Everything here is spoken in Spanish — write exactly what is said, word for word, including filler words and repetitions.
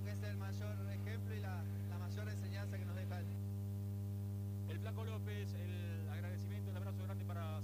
creo que es el mayor ejemplo y la,